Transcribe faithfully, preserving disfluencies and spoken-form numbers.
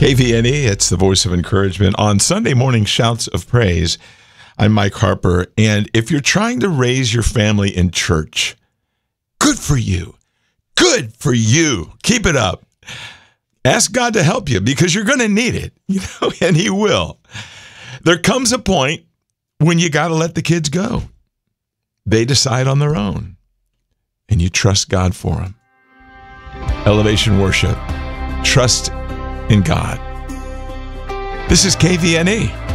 K V N E, it's the voice of encouragement. On Sunday morning Shouts of Praise, I'm Mike Harper. And if you're trying to raise your family in church, good for you. Good for you. Keep it up. Ask God to help you because you're going to need it, you know, and He will. There comes a point when you got to let the kids go. They decide on their own, and you trust God for them. Elevation Worship. Trust in God. This is K V N E.